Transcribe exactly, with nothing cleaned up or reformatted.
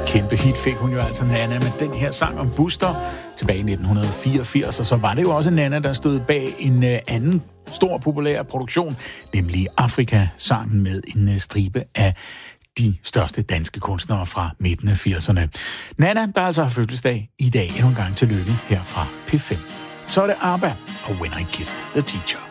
Kæmpe hit fik hun jo altså, Nanna, med den her sang om Buster tilbage i nitten fireogfirs, og så var det jo også Nanna, der stod bag en uh, anden stor populær produktion, nemlig Afrika-sangen med en uh, stribe af de største danske kunstnere fra midten af firserne. Nanna, der altså har fødselsdag i dag, endnu en gang tillykke her fra P fem. Så er det ABBA og When I Kissed the Teacher.